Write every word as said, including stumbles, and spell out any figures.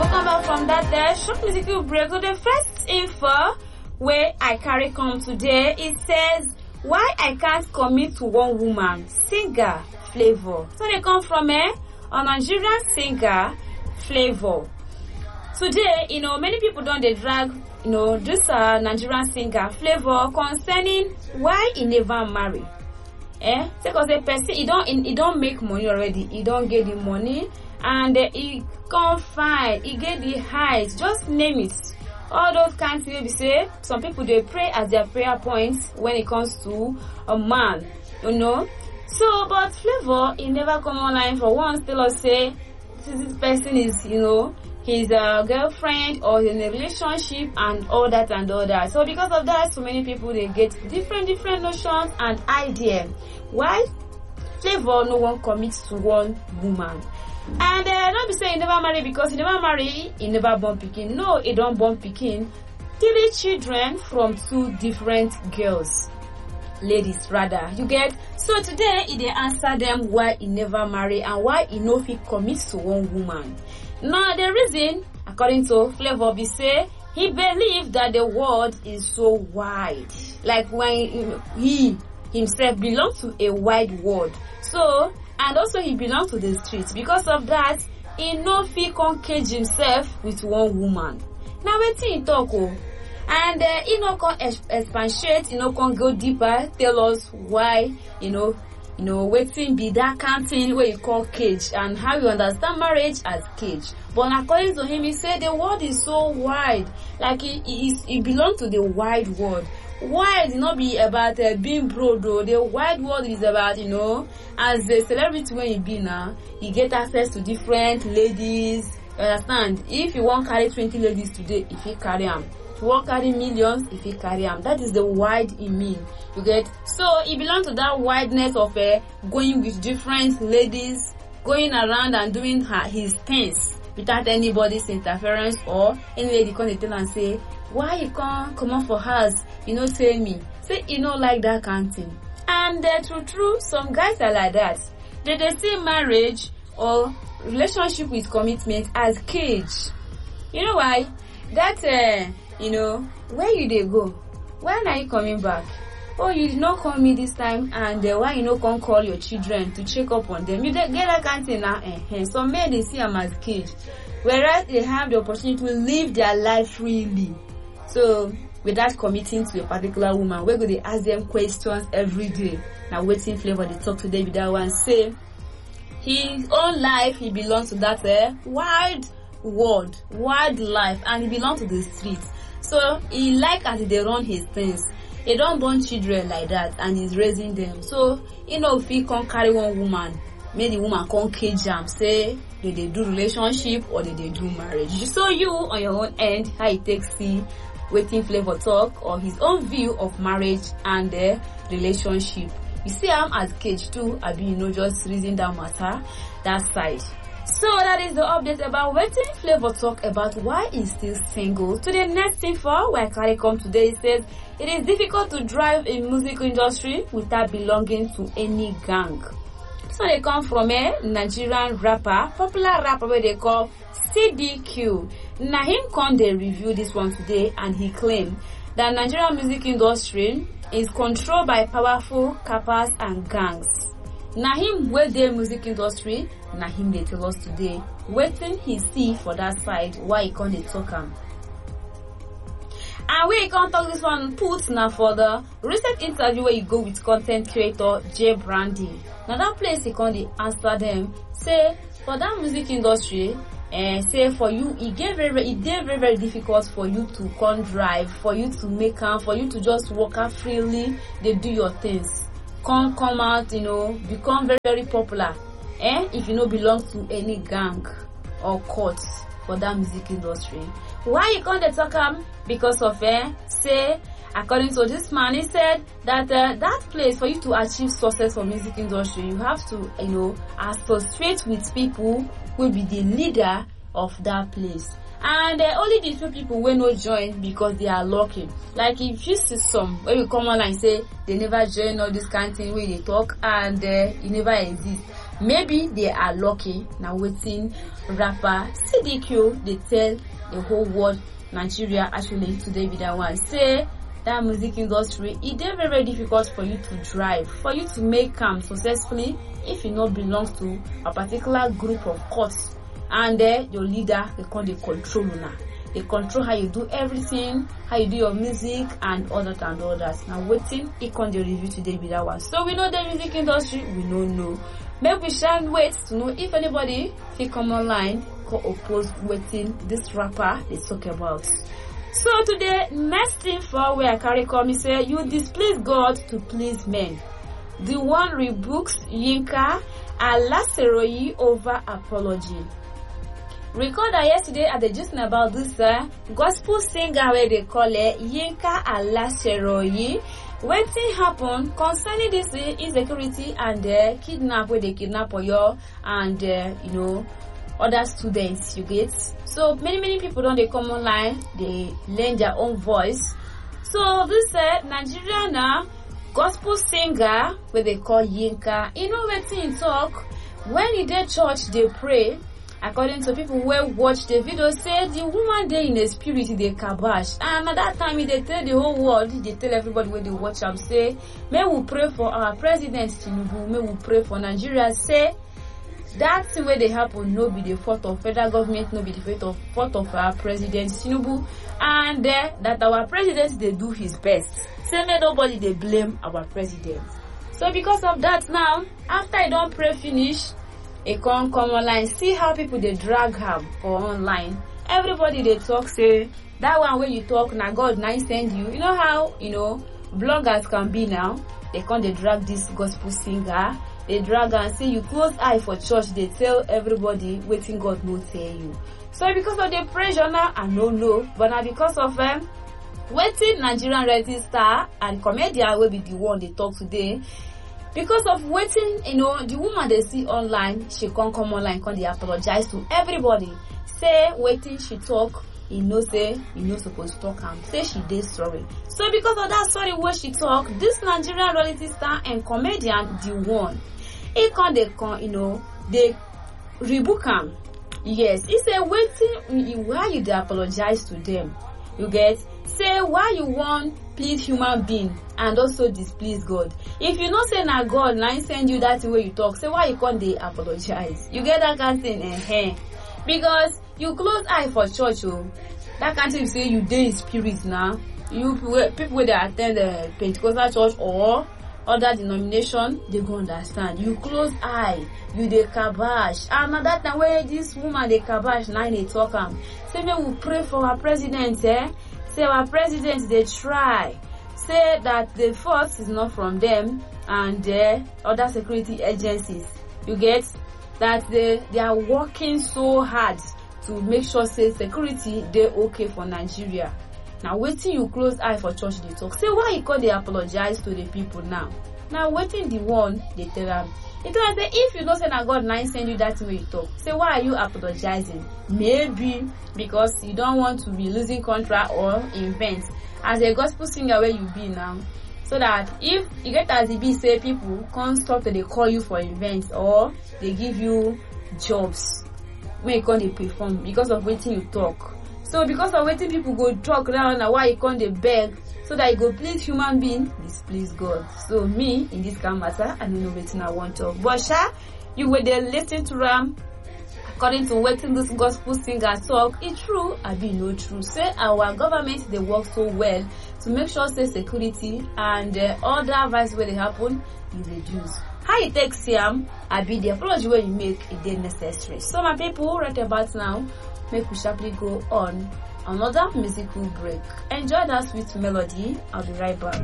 Welcome back from that there short musical break. So the first info where I carry come today, it says why I can't commit to one woman. Singer Flavour. So they come from a, a Nigerian singer Flavour. Today, you know, many people don't they drag, you know, this uh, Nigerian singer Flavour concerning why he never marry. Eh? Because the person he don't he don't make money already. He don't get the money. And uh, he can't find, he get the height, just name it. All those kinds of things, say, some people they pray as their prayer points when it comes to a man, you know. So, but Flavour, he never come online for once, tell us, say, this person is, you know, his uh, girlfriend or in a relationship and all that and all that. So, because of that, so many people, they get different, different notions and ideas. Why Flavour no one commits to one woman? And uh, not be saying he never marry because he never marry, he never born pikin. No, he don't born pikin. Three children from two different girls, ladies rather. You get? So today he dey answer them why he never marry and why he no fit commit to one woman. Now the reason, according to Flavour, be say he believe that the world is so wide. Like when he himself belongs to a wide world. So. And also he belongs to the streets. Because of that, he no fit con cage himself with one woman. Now wetin he talk oh, and uh, he no con expatiate, he no con go deeper, tell us why, you know, you know wetin be that kind thing where you call cage and how you understand marriage as cage. But according to him, he said the world is so wide, like he he, he belongs to the wide world. Wide is not be about uh, being broad though. The wide world is about, you know, as a celebrity when you be now, you get access to different ladies. You understand? If you want carry twenty ladies today, if you carry them. If you want carry millions, if you carry them. That is the wide he mean. You get? So he belongs to that wideness of uh, going with different ladies, going around and doing her, his things without anybody's interference or any lady come tell and say, why you can't come up for house? You know, say me. Say you know like that kind of thing. And uh, true, true, some guys are like that. They they see marriage or relationship with commitment as cage. You know why? That uh, you know, where you they go? When are you coming back? Oh, you did not call me this time, and uh, why you no come call your children to check up on them? You get that kind of thing now. Uh, uh. Some men they see them as cage, whereas they have the opportunity to live their life freely. So without committing to a particular woman, we're going to ask them questions every day. Now waiting Flavour they talk today with that one. Say his own life, he belongs to that uh, wide world, wide life, and he belongs to the streets. So he like as they run his things. He don't born children like that, and he's raising them. So you know if he can't carry one woman, maybe the woman can't cage them. Say did they do relationship or did they do marriage? So you on your own end, how it takes see. Waiting Flavour talk or his own view of marriage and the relationship. You see I'm as cage too, I be you know just reason that matter that side. So that is the update about Waiting Flavour talk about why he's still single. To the next info where Carrie come today, it says it is difficult to drive in music industry without belonging to any gang. So they come from a Nigerian rapper, popular rapper where they call C D Q. Now him come they review this one today and he claimed that Nigerian music industry is controlled by powerful kapas and gangs. Now him where the music industry, now him they tell us today, waiting he see for that side, why he can't they talk him. And we can't talk this one put now for the recent interview where you go with content creator Jay Brandy. Now that place he can't answer them, say for that music industry, and uh, say for you, it get very, very, it get very, very difficult for you to come drive, for you to make out, for you to just walk out freely. They do your things, come, come out, you know, become very, very popular. Eh? If you don't belong to any gang or court for that music industry, why you can't they talk um? Because of eh? Say according to this man, he said that uh, that place for you to achieve success for music industry, you have to, you know, associate with people will be the leader of that place. And uh, only the few people will not join because they are lucky. Like if you see some where you come on and say they never join all this kind of thing where they talk and uh, it never exists. maybe they are lucky. Now waiting rapper C D Q they tell the whole world Nigeria actually today be that one say that music industry it is very, very difficult for you to drive, for you to make am successfully if you not belong to a particular group of courts, and then uh, your leader they call the control now. They control how you do everything, how you do your music and all that and all that. Now waiting, it can the review today be that one. So we know the music industry, we don't know. Maybe we shall wait to know if anybody can come online can oppose waiting this rapper they talk about. So today, next thing for where I carry come is say you displease God to please men. The one rebukes Yinka Alaseroyi over apology. Recall that yesterday at the just about this uh, gospel singer where they call it Yinka Alaseroyi. Wetin happen concerning this uh, insecurity and uh, kidnap where they kidnap Oyo and uh, you know other students, you get. So many many people don't they come online, they lend their own voice. So this uh, Nigerian now gospel singer where they call Yinka, you know wetin talk when he did church they pray. According to people who watch the video, say the woman there in the spirit they kabash, and at that time they tell the whole world, they tell everybody when they watch them say, may we pray for our president Tinubu, may we pray for Nigeria. Say that thing where they happen no be the fault of federal government, no be the fault of fault of our president Tinubu, and uh, that our president they do his best. Say may nobody they blame our president. So because of that now, after I don't pray finish, it can come online, see how people they drag him for online. Everybody they talk say that one where you talk now God now send you. You know how you know bloggers can be now. They come they drag this gospel singer. They drag and say you close eye for church. They tell everybody waiting God no tell you. So because of the pressure now, I don't know, but now because of them. Um, waiting Nigerian reality star and comedian will be the one they talk today. Because of waiting, you know, the woman they see online, she can't come online, can't they apologize to everybody. Say waiting, she talk, you know, say you know supposed to talk and say she did sorry. So because of that sorry where she talk, this Nigerian reality star and comedian, the one, he can't they can you know they rebuke him. Yes, he say waiting, why you they apologize to them? You get say why you want please human being and also displease God. If you not say na God now send you that way you talk, say why you can't they apologize? You get that kind of thing, eh? Because you close eye for church, oh. That kind of thing say you dey in spirit now. You people where they attend the Pentecostal church or other denomination, they go understand. You close eye, you dey kabash. And at that time where this woman dey kabash now they talk am. Say me we pray for our president, eh? Say our president they try. Say that the fault is not from them and uh, other security agencies. You get that they they are working so hard to make sure say security they okay for Nigeria. Now waiting you close eye for church they talk. Say why you call they apologize to the people now? Now waiting the one they tell them. It was say if you don't say that God now send you that way you talk. Say why are you apologizing? Maybe because you don't want to be losing contract or invent. As a gospel singer where you be now. So that if you get as it be say people can't stop that they call you for events or they give you jobs when you can't they perform because of waiting you talk. So because of waiting people go talk now and why you can't they beg so that you go please human being, displease God. So me in this kind of matter, I don't know waiting I want to. But sha, you were there listening to Ram. According to waiting this gospel singer talk, it's true, I be no true. Say our government they work so well to make sure say security and uh, all the advice where they happen is reduced. How you take Siam, I be the apology where you make it then necessary. So my people right about now, make we sharply go on another musical break. Enjoy that sweet melody. I'll be right back.